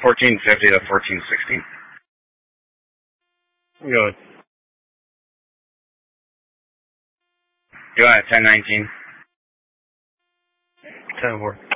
1450 to 1460. Go. Go at 1019. 10-4.